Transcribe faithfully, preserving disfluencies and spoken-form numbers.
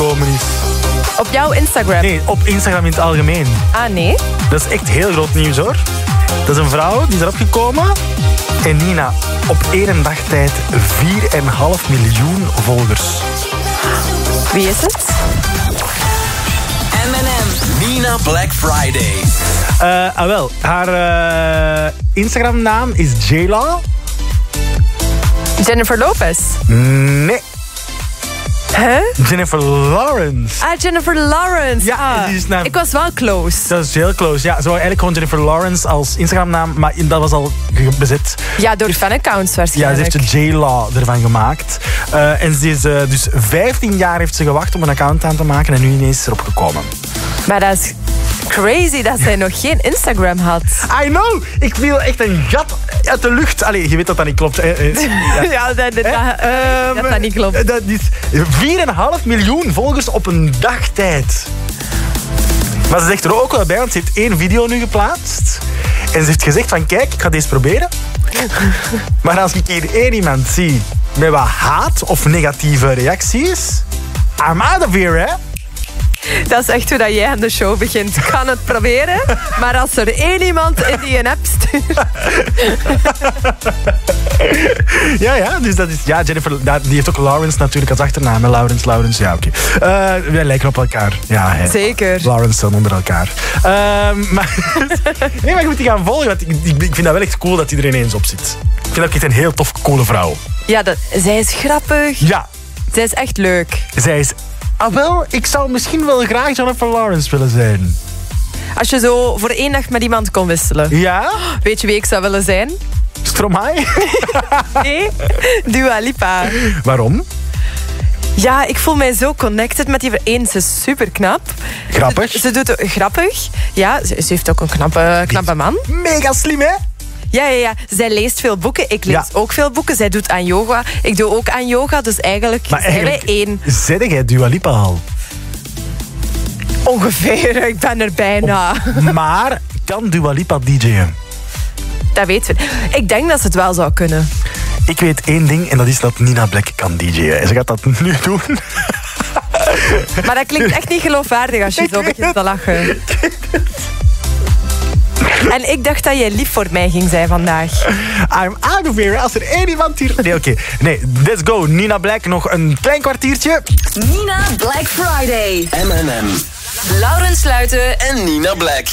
gekomen is. Op jouw Instagram? Nee, op Instagram in het algemeen. Ah, nee? Dat is echt heel groot nieuws, hoor. Dat is een vrouw, die is erop gekomen. En Nina, op één dag tijd vier komma vijf miljoen volgers. Wie is het? M en M. Nina Black Friday. Uh, ah, wel, haar uh, Instagram-naam is J-Law. Jennifer Lopez? Nee. Huh? Jennifer Lawrence. Ah, Jennifer Lawrence. Ja, ah, die is naam... Ik was wel close. Dat is heel close. Ja, ze wou eigenlijk gewoon Jennifer Lawrence als Instagram-naam, maar dat was al bezet. Ja, door fanaccounts waarschijnlijk. Ja, ze heeft de J-Law ervan gemaakt. Uh, en ze is uh, dus vijftien jaar heeft ze gewacht om een account aan te maken en nu ineens is erop gekomen. Maar dat is crazy dat zij nog geen Instagram had. I know! Ik viel echt een gat uit de lucht. Allee, je weet dat dat niet klopt. Hè? Ja, ja, dat, dat, dat, uh, dat, dat niet klopt. Dat is vier komma vijf miljoen volgers op een dagtijd. Maar ze zegt er ook wel bij, want ze heeft één video nu geplaatst. En ze heeft gezegd van, kijk, ik ga deze proberen. Maar als ik hier één iemand zie met wat haat of negatieve reacties, I'm out of here, hè? Dat is echt hoe dat jij aan de show begint. Ik ga het proberen, maar als er één iemand in die een app stuurt... Ja, ja, dus dat is... Ja, Jennifer, die heeft ook Lawrence natuurlijk als achternaam. Lawrence, Lawrence, ja, oké. Okay. Uh, wij lijken op elkaar. Ja, hè. Zeker. Lawrence dan onder elkaar. Uh, maar, nee, maar je moet die gaan volgen, want ik, ik, ik vind dat wel echt cool dat hij er ineens op zit. Ik vind dat echt een heel tof, coole vrouw. Ja, dat, zij is grappig. Ja. Zij is echt leuk. Zij is... Ah, wel, ik zou misschien wel graag Jennifer Lawrence willen zijn. Als je zo voor één nacht met iemand kon wisselen. Ja? Weet je wie ik zou willen zijn? Stromae? Nee, Dua Lipa. Waarom? Ja, ik voel mij zo connected met die... Eén, ze is super knap. Grappig? Ze, ze doet ook grappig. Ja, ze, ze heeft ook een knappe, knappe man. Mega slim, hè? Ja, ja, ja. Zij leest veel boeken. Ik lees ja. ook veel boeken. Zij doet aan yoga. Ik doe ook aan yoga. Dus eigenlijk maar zijn eigenlijk, wij één. Zeg jij Dua Lipa al? Ongeveer. Ik ben er bijna. Oh, maar kan Dua Lipa D J'en? Dat weten we. Ik denk dat ze het wel zou kunnen. Ik weet één ding en dat is dat Nina Black kan D J'en. En ze gaat dat nu doen. Maar dat klinkt echt niet geloofwaardig als je zo begint te lachen. En ik dacht dat jij lief voor mij ging zijn vandaag. I'm out of here. Als er één iemand hier... Nee, oké. Okay. Nee, let's go. Nina Black, nog een klein kwartiertje. Nina Black Friday. M en M. Laurens Sluiten en Nina Black.